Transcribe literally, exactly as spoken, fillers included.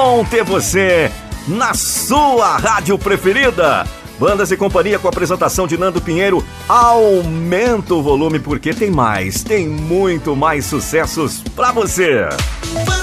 bom ter você na sua rádio preferida. Bandas e Companhia com a apresentação de Nando Pinheiro. Aumenta o volume porque tem mais, tem muito mais sucessos pra você.